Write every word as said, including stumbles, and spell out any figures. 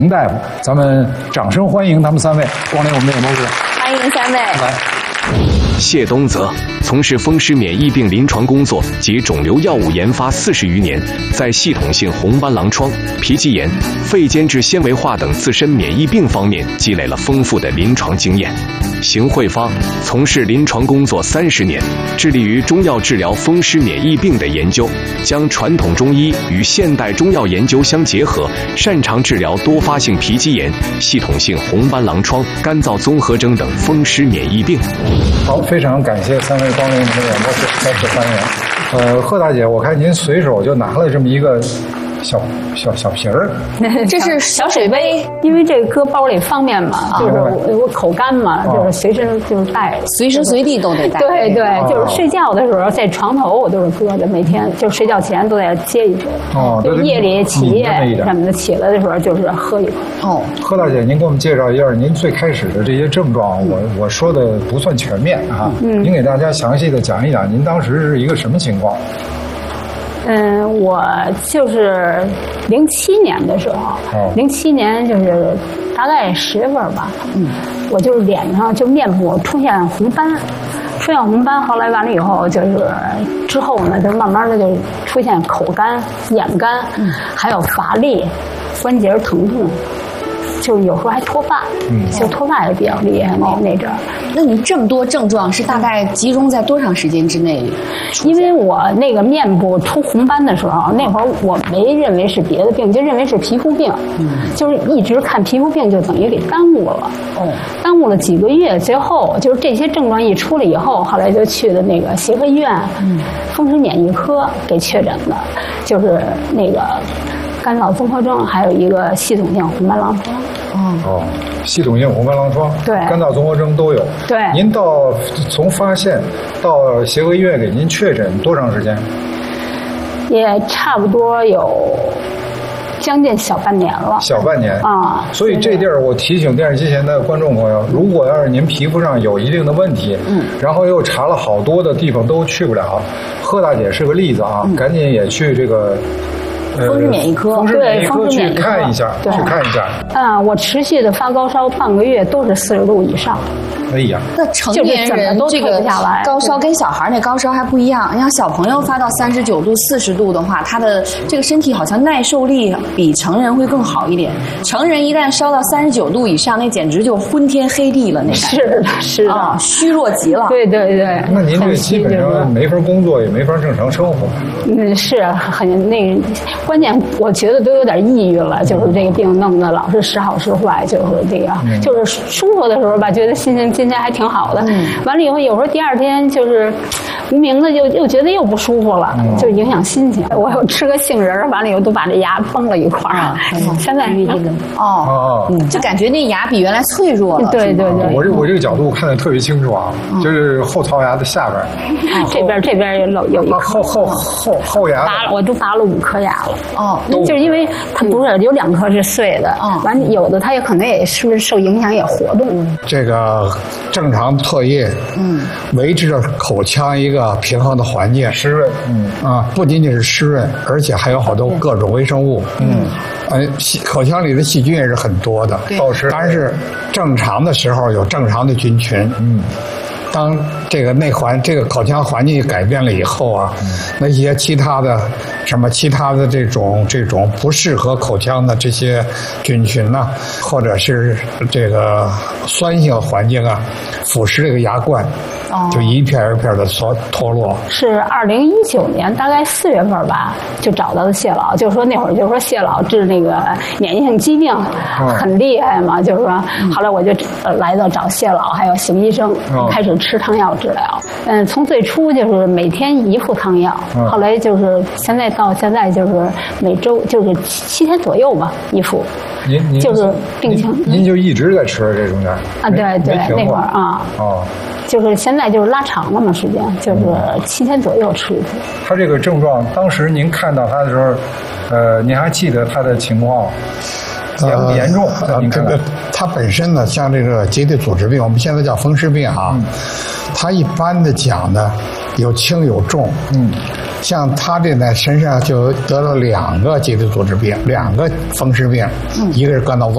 林大夫，咱们掌声欢迎他们三位光临我们的演播室。 欢迎三位。 来， 谢东泽从事风湿免疫病临床工作及肿瘤药物研发四十余年，在系统性红斑狼疮、皮肌炎、肺间质纤维化等自身免疫病方面积累了丰富的临床经验。邢慧芳从事临床工作三十年，致力于中药治疗风湿免疫病的研究，将传统中医与现代中药研究相结合，擅长治疗多发性皮肌炎、系统性红斑狼疮、干燥综合征等风湿免疫病。 好，非常感谢三位光临我们的演播室，再次欢迎。呃，贺大姐，我看您随手就拿了这么一个小小小瓶儿， 这是小水杯， 因为这个搁包里方便嘛，就是我我口干嘛，就是随身就是带， 随时随地都得带。 对对，就是睡觉的时候在床头我都是搁着，每天就睡觉前都得接一杯。 哦， 就夜里起夜什么的，起来的时候就是喝一口。 哦， 贺大姐，您给我们介绍一下您最开始的这些症状。我我说的不算全面啊，嗯，您给大家详细的讲一讲您当时是一个什么情况。 嗯，我就是零七年的时候，零七年就是大概十月份吧，嗯，我就是脸上就面部出现红斑，出现红斑，后来完了以后就是之后呢，就慢慢的就出现口干、眼干，嗯，还有乏力、关节疼痛。就是有时候还脱发，嗯，就脱发也比较厉害。那那阵儿， 那你这么多症状是大概集中在多长时间之内？ 因为我那个面部出红斑的时候，那会儿我没认为是别的病，就认为是皮肤病，嗯，就是一直看皮肤病，就等于给耽误了，哦，耽误了几个月。最后就是这些症状一出来以后，后来就去的那个协和医院，嗯，风湿免疫科给确诊的，就是那个干燥综合征，还有一个系统性红斑狼疮。 哦，系统性红斑狼疮、 对， 干燥综合征都有。 对， 您到从发现到协和医院给您确诊多长时间？ 也差不多有将近小半年了。 小半年啊， 所以这地儿我提醒电视机前的观众朋友，如果要是您皮肤上有一定的问题，嗯，然后又查了好多的地方都去不了，贺大姐是个例子啊，嗯、赶紧也去这个。 风湿免疫科， 风湿免疫科去看一下，去看一下。 啊，我持续的发高烧半个月都是四十度以上。 哎呀， 那成年人这个高烧跟小孩那高烧还不一样。你像小朋友发到三十九度、四十度的话，他的这个身体好像耐受力比成人会更好一点。成人一旦烧到三十九度以上，那简直就昏天黑地了，那是的，是的， 啊，虚弱极了。 对对对。 那您这基本上没法工作，也没法正常生活。 嗯，是很那个。关键我觉得都有点抑郁了，就是这个病弄得老是时好时坏，就是这个，嗯、就是舒服的时候吧，觉得心情今天还挺好的，嗯、完了以后有时候第二天就是无名的又又觉得又不舒服了，嗯、就影响心情。我又吃个杏仁，完了以后都把这牙崩了一块儿。嗯、现在这个哦，嗯、就感觉那牙比原来脆弱了。 对对对， 我这我这个角度看得特别清楚啊，嗯、就是后槽牙的下边， 嗯、这边这边有有一颗后后后后牙拔了，我都拔了五颗牙了。 哦。 就是因为它不是有两颗是碎的，嗯，完有的它也可能也是不是受影响也活动。 这个正常唾液，嗯，维持着口腔一个平衡的环境， 湿润，嗯啊，不仅仅是湿润，而且还有好多各种微生物，嗯，呃，口腔里的细菌也是很多的， 保持。 但是正常的时候有正常的菌群，嗯。当这个内环、这个口腔环境改变了以后啊，嗯、那些其他的什么其他的这种这种不适合口腔的这些菌群呐、啊，或者是这个酸性环境啊，腐蚀这个牙冠，哦、就一片一片的脱脱落。 是二零一九年大概四月份吧，就找到的谢老，就说那会儿就说谢老治那个免疫性疾病很厉害嘛，嗯、就是说，后来我就来到找谢老还有邢医生，嗯、开始吃汤药治疗。嗯，从最初就是每天一副汤药，嗯、后来就是现在到现在就是每周就是七天左右吧一副。 您您就是病情您，您就一直在吃这中间啊？对对，那会儿啊。 哦。 就是现在就是拉长了嘛时间，就是七天左右吃一次。 他这个症状，当时您看到他的时候，呃，您还记得他的情况？严不严重？ 呃，这个它本身呢，像这个结缔组织病，我们现在叫风湿病啊，嗯、它一般的讲呢，有轻有重。嗯，像他这呢，身上就得了两个结缔组织病，两个风湿病，嗯、一个是干燥综